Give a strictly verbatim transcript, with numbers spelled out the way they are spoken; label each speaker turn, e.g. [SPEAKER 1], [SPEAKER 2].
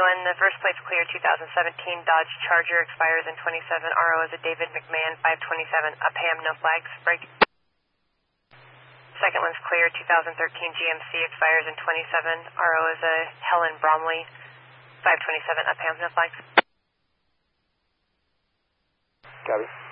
[SPEAKER 1] one, the first plate's clear, two thousand seventeen Dodge Charger expires in twenty-seven. R O is a David McMahon, five twenty-seven. Upham, no flags. Break. Second one's clear, two thousand thirteen G M C expires in twenty-seven. R O is a Helen Bromley, five twenty-seven. Upham, no flags.
[SPEAKER 2] Copy.